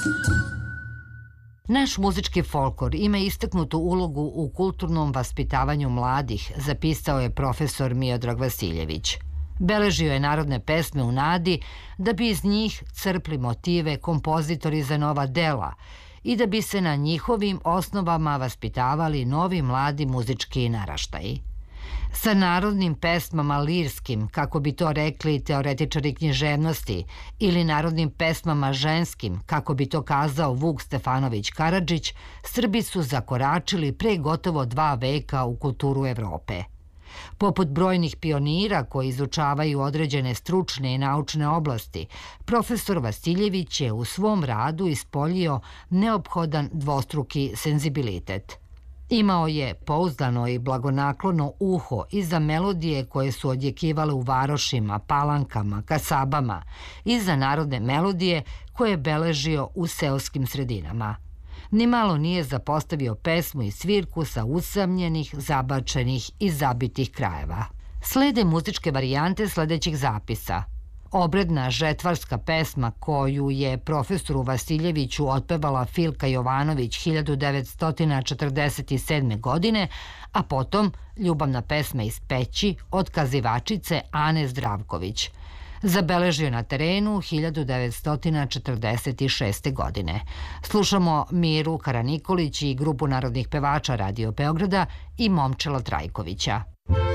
Naš muzički folklor ima istaknutu ulogu u kulturnom vaspitavanju mladih, zapisao je profesor Miodrag Vasiljević. Beležio je narodne pesme u nadi da bi iz njih crpli motive kompozitori za nova dela i da bi se na njihovim osnovama vaspitavali novi mladi muzički naraštaji. Sa narodnim pesmama lirskim, kako bi to rekli teoretičari književnosti, ili narodnim pesmama ženskim, kako bi to kazao Vuk Stefanović Karadžić, Srbi su zakoračili pre gotovo 2 veka u kulturu Evrope. Poput brojnih pionira koji izučavaju određene stručne i naučne oblasti, profesor Vasiljević je u svom radu ispoljio neophodan dvostruki senzibilitet. Imao je pouzdano i blagonaklono uho i za melodije koje su odjekivale u varošima, palankama, kasabama i za narodne melodije koje je beležio u seoskim sredinama. Nimalo nije zapostavio pesmu i svirku sa usamljenih, zabačenih i zabitih krajeva. Slede muzičke varijante sledećih zapisa. Obredna žetvarska pesma koju je profesoru Vasiljeviću otpevala Filka Jovanović 1947. godine, a potom ljubavna pesma iz Peći od kazivačice Ane Zdravković. Zabeležio na terenu 1946. godine. Slušamo Miru Karanikolić i grupu narodnih pevača Radio Beograda i Momčila Trajkovića.